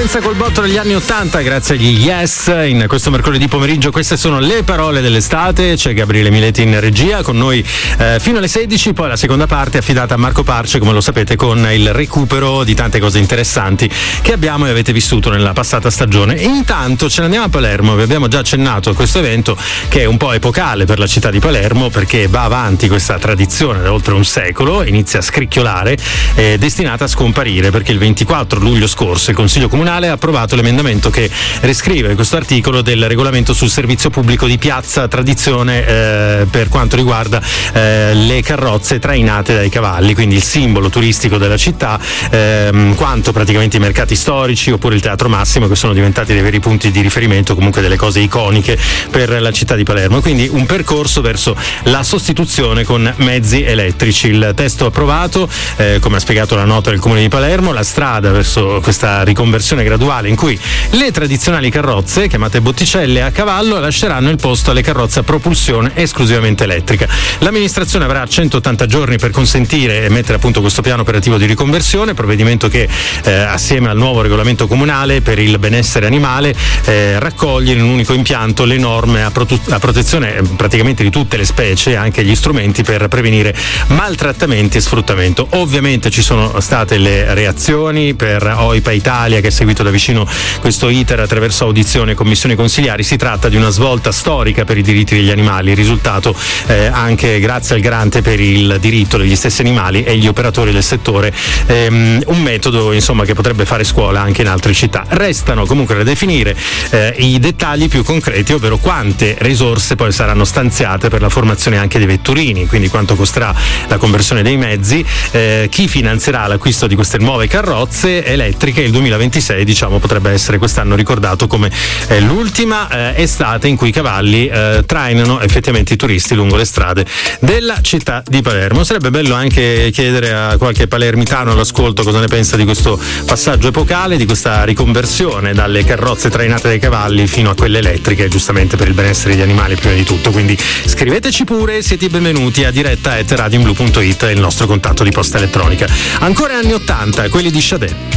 Danza col botto degli anni 80 grazie agli Yes. In questo mercoledì pomeriggio queste sono le parole dell'estate. C'è Gabriele Mileti in regia con noi fino alle 16, poi la seconda parte è affidata a Marco Parce, come lo sapete, con il recupero di tante cose interessanti che abbiamo e avete vissuto nella passata stagione. E intanto ce ne andiamo a Palermo. Vi abbiamo già accennato a questo evento che è un po' epocale per la città di Palermo, perché va avanti questa tradizione da oltre un secolo, inizia a scricchiolare, destinata a scomparire, perché il 24 luglio scorso il Consiglio Comunale ha approvato l'emendamento che riscrive questo articolo del regolamento sul servizio pubblico di piazza tradizione per quanto riguarda le carrozze trainate dai cavalli, quindi il simbolo turistico della città, quanto praticamente i mercati storici oppure il Teatro Massimo, che sono diventati dei veri punti di riferimento, comunque delle cose iconiche per la città di Palermo. Quindi un percorso verso la sostituzione con mezzi elettrici. Il testo approvato, come ha spiegato la nota del Comune di Palermo, la strada verso questa riconversione graduale in cui le tradizionali carrozze, chiamate botticelle a cavallo, lasceranno il posto alle carrozze a propulsione esclusivamente elettrica. L'amministrazione avrà 180 giorni per consentire e mettere a punto questo piano operativo di riconversione, provvedimento che assieme al nuovo regolamento comunale per il benessere animale raccoglie in un unico impianto le norme a protezione praticamente di tutte le specie e anche gli strumenti per prevenire maltrattamenti e sfruttamento. Ovviamente ci sono state le reazioni per OIPA Italia, che ha seguito da vicino questo iter attraverso audizioni e commissioni consigliari. Si tratta di una svolta storica per i diritti degli animali, il risultato anche grazie al garante per il diritto degli stessi animali e gli operatori del settore, un metodo insomma che potrebbe fare scuola anche in altre città. Restano comunque da definire i dettagli più concreti, ovvero quante risorse poi saranno stanziate per la formazione anche dei vetturini, quindi quanto costerà la conversione dei mezzi, chi finanzierà l'acquisto di queste nuove carrozze elettriche. Il 2026 potrebbe essere quest'anno ricordato come l'ultima estate in cui i cavalli trainano effettivamente i turisti lungo le strade della città di Palermo. Sarebbe bello anche chiedere a qualche palermitano all'ascolto cosa ne pensa di questo passaggio epocale, di questa riconversione dalle carrozze trainate dai cavalli fino a quelle elettriche, giustamente per il benessere degli animali prima di tutto. Quindi scriveteci pure, siete i benvenuti a diretta@radioinblu.it, è il nostro contatto di posta elettronica. Ancora anni 80, quelli di Sade.